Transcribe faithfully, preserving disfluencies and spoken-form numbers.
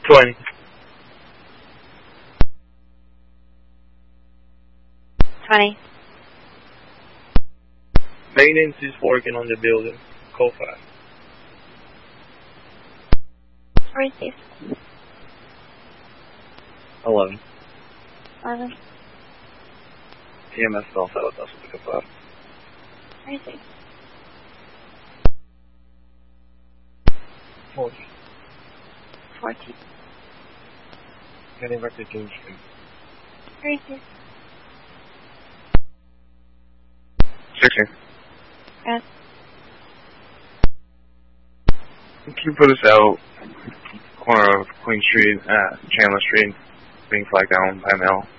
twenty. twenty. Maintenance is working on the building. Call five. Receive. eleven. eleven. E M S still set with us with the five. Receive. forty. forty. Getting back to King Street. Receive. sixteen. Yes. Can you put us out corner of Queen Street, uh, Chandler Street, being flagged down by mail?